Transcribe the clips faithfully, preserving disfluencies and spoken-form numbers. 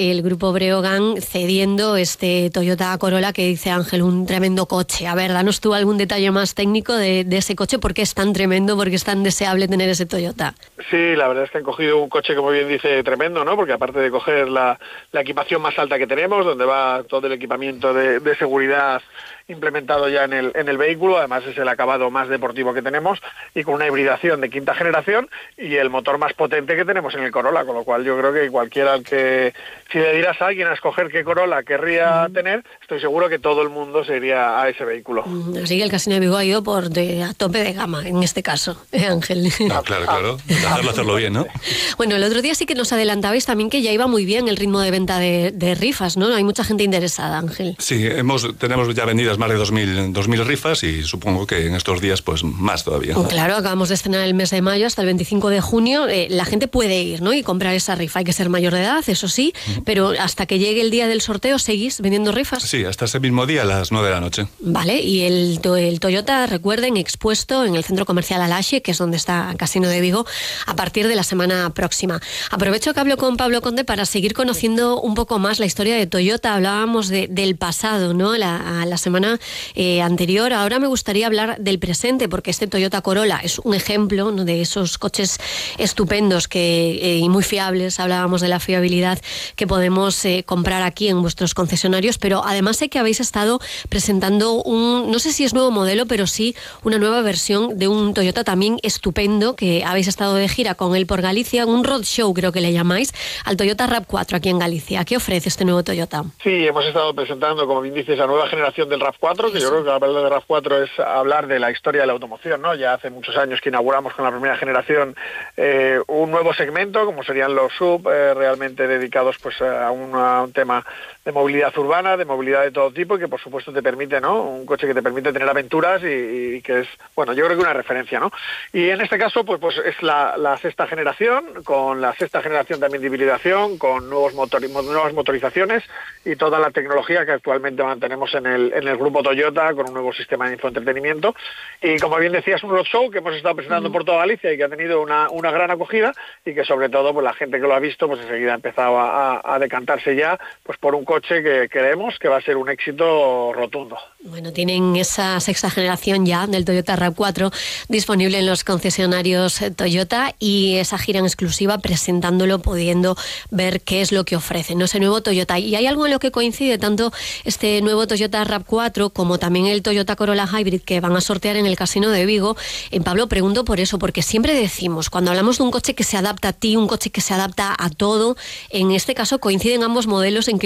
el grupo Breogán cediendo este Toyota Corolla que dice Ángel, un tremendo coche. A ver, danos tú algún detalle más técnico de, de ese coche, ¿por qué es tan tremendo, por qué es tan deseable tener ese Toyota? Sí, la verdad es que han cogido un coche, como bien dice, tremendo, ¿no? Porque aparte de coger la, la equipación más alta que tenemos, donde va todo el equipamiento de, de seguridad implementado ya en el, en el vehículo, además es el acabado más deportivo que tenemos y con una hibridación de quinta generación y el motor más potente que tenemos en el Corolla, con lo cual yo creo que cualquiera que, si le dieras a alguien a escoger qué Corolla querría mm. tener, estoy seguro que todo el mundo se iría a ese vehículo. Así que el Casino de Vigo ha ido por de, a tope de gama en este caso, ¿eh, Ángel? Ah, claro, claro, dejarlo hacerlo bien, ¿no? Bueno, el otro día sí que nos adelantabais también que ya iba muy bien el ritmo de venta de, de rifas, ¿no? Hay mucha gente interesada, Ángel. Sí, hemos, tenemos ya vendidas más de dos mil rifas y supongo que en estos días pues más todavía. Claro, acabamos de estrenar el mes de mayo hasta el veinticinco de junio, eh, la gente puede ir, ¿no? Y comprar esa rifa, hay que ser mayor de edad, eso sí, uh-huh. pero hasta que llegue el día del sorteo, ¿seguís vendiendo rifas? Sí, hasta ese mismo día a las nueve de la noche. Vale, y el, el Toyota, recuerden, expuesto en el centro comercial Alaxe, que es donde está el Casino de Vigo, a partir de la semana próxima. Aprovecho que hablo con Pablo Conde para seguir conociendo un poco más la historia de Toyota. Hablábamos de, del pasado, ¿no? La, la semana Eh, anterior. Ahora me gustaría hablar del presente, porque este Toyota Corolla es un ejemplo, ¿no? de esos coches estupendos que, eh, y muy fiables. Hablábamos de la fiabilidad que podemos eh, comprar aquí en vuestros concesionarios, pero además sé que habéis estado presentando un, no sé si es nuevo modelo, pero sí una nueva versión de un Toyota también estupendo, que habéis estado de gira con él por Galicia, un roadshow creo que le llamáis, al Toyota RAV cuatro aquí en Galicia. ¿Qué ofrece este nuevo Toyota? Sí, hemos estado presentando, como bien dices, la nueva generación del RAV cuatro, que yo creo que hablar de RAV cuatro es hablar de la historia de la automoción, ¿no? Ya hace muchos años que inauguramos con la primera generación eh, un nuevo segmento, como serían los sub, eh, realmente dedicados pues a, una, a un tema de movilidad urbana, de movilidad de todo tipo, y que por supuesto te permite, ¿no? Un coche que te permite tener aventuras y, y que es, bueno, yo creo que una referencia, ¿no? Y en este caso, pues, pues es la, la sexta generación, con la sexta generación también de hibridación, con nuevos motor, nuevas motorizaciones y toda la tecnología que actualmente mantenemos en el, en el grupo Toyota, con un nuevo sistema de infoentretenimiento. Y como bien decías, un roadshow que hemos estado presentando mm. por toda Galicia y que ha tenido una, una gran acogida y que sobre todo pues la gente que lo ha visto pues enseguida ha empezado a, a, a decantarse ya pues por un coche que creemos que va a ser un éxito rotundo. Bueno, tienen esa sexta generación ya del Toyota RAV cuatro disponible en los concesionarios Toyota y esa gira en exclusiva presentándolo, pudiendo ver qué es lo que ofrece, ¿no? Ese nuevo Toyota. Y hay algo en lo que coincide tanto este nuevo Toyota RAV cuatro como también el Toyota Corolla Hybrid que van a sortear en el Casino de Vigo. En Pablo, pregunto por eso, porque siempre decimos, cuando hablamos de un coche que se adapta a ti, un coche que se adapta a todo, en este caso coinciden ambos modelos en que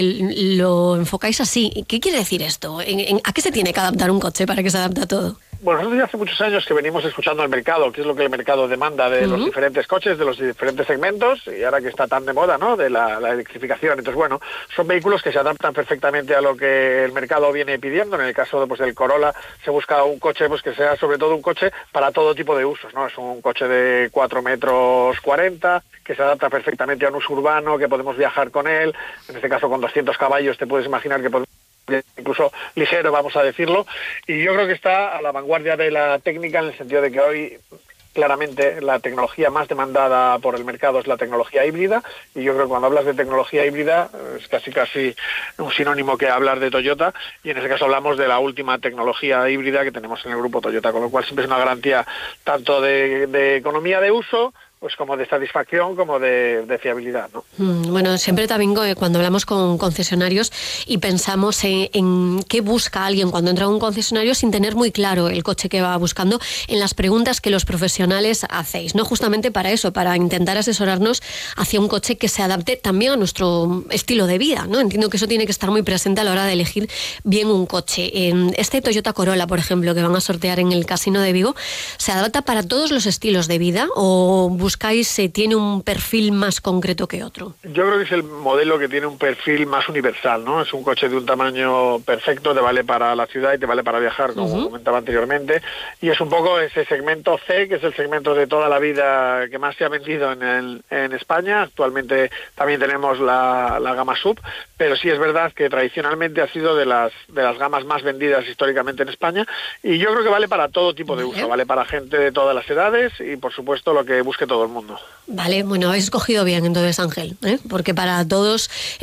lo enfocáis así. ¿Qué quiere decir esto? ¿En, en, ¿A qué se tiene que adaptar un coche para que se adapte a todo? Bueno, nosotros ya hace muchos años que venimos escuchando al mercado, qué es lo que el mercado demanda de uh-huh. los diferentes coches, de los diferentes segmentos, y ahora que está tan de moda, ¿no?, de la, la electrificación. Entonces, bueno, son vehículos que se adaptan perfectamente a lo que el mercado viene pidiendo. En el caso pues, del Corolla se busca un coche pues que sea sobre todo un coche para todo tipo de usos, ¿no? Es un coche de cuatro metros cuarenta, que se adapta perfectamente a un uso urbano, que podemos viajar con él. En este caso, con doscientos caballos, te puedes imaginar que podemos incluso ligero, vamos a decirlo, y yo creo que está a la vanguardia de la técnica en el sentido de que hoy claramente la tecnología más demandada por el mercado es la tecnología híbrida, y yo creo que cuando hablas de tecnología híbrida es casi casi un sinónimo que hablar de Toyota, y en ese caso hablamos de la última tecnología híbrida que tenemos en el grupo Toyota, con lo cual siempre es una garantía tanto de, de economía de uso pues como de satisfacción, como de, de fiabilidad, ¿no? Mm, bueno, siempre también cuando hablamos con concesionarios y pensamos en, en qué busca alguien cuando entra a un concesionario sin tener muy claro el coche que va buscando, en las preguntas que los profesionales hacéis, ¿no? Justamente para eso, para intentar asesorarnos hacia un coche que se adapte también a nuestro estilo de vida, ¿no? Entiendo que eso tiene que estar muy presente a la hora de elegir bien un coche. Este Toyota Corolla, por ejemplo, que van a sortear en el Casino de Vigo, ¿se adapta para todos los estilos de vida o buscáis, eh, tiene un perfil más concreto que otro? Yo creo que es el modelo que tiene un perfil más universal, ¿no? Es un coche de un tamaño perfecto, te vale para la ciudad y te vale para viajar, como uh-huh. comentaba anteriormente, y es un poco ese segmento C, que es el segmento de toda la vida que más se ha vendido en, el, en España. Actualmente también tenemos la, la gama sub, pero sí es verdad que tradicionalmente ha sido de las, de las gamas más vendidas históricamente en España, y yo creo que vale para todo tipo de uso, vale para gente de todas las edades y por supuesto lo que busque todo el mundo. Vale, bueno, habéis escogido bien entonces, Ángel, ¿eh? Porque para todos